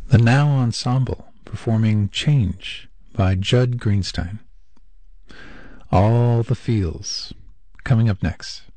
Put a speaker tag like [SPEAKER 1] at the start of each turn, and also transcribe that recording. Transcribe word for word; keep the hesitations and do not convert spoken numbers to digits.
[SPEAKER 1] The Now Ensemble performing Change by Judd Greenstein. All the Feels coming up next.